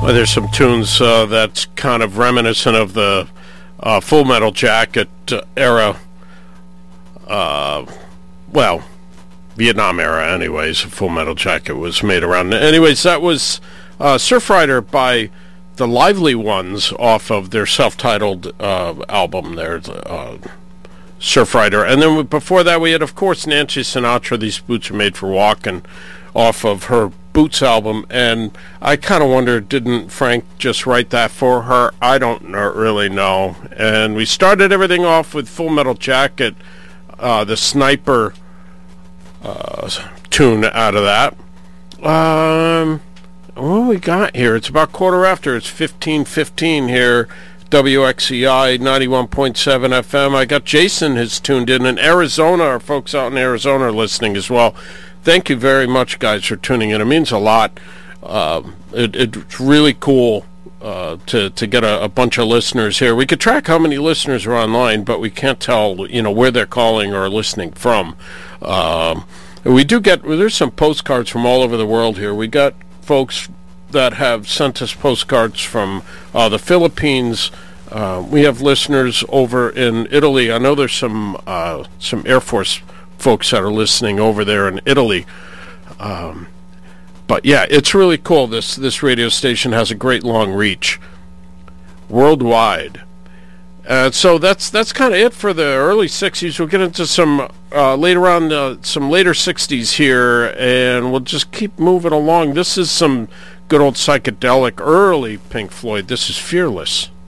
There's some tunes that's kind of reminiscent of the Full Metal Jacket era. Well, Vietnam era, anyways. Full Metal Jacket was made around. Anyways, that was Surf Rider by the Lively Ones off of their self-titled album there, Surf Rider. And then before that, we had, of course, Nancy Sinatra, These Boots Are Made for Walking, off of her Boots album. And I kind of wonder, didn't Frank just write that for her? I don't really know. And we started everything off with Full Metal Jacket, the Sniper tune out of that. What we got here? It's about quarter after. It's 15:15 here. WXCI 91.7 FM. I got Jason has tuned in Arizona. Our folks out in Arizona are listening as well. Thank you very much, guys, for tuning in. It means a lot. It's really cool to get a bunch of listeners here. We could track how many listeners are online, but we can't tell where they're calling or listening from. We do get, there's some postcards from all over the world here. We got folks that have sent us postcards from the Philippines. We have listeners over in Italy. I know there's some Air Force folks that are listening over there in Italy. But yeah, it's really cool. This radio station has a great long reach worldwide. So that's kind of it for the early 60s. We'll get into some later on, some later 60s here, and we'll just keep moving along. This is some good old psychedelic early Pink Floyd. This is Fearless.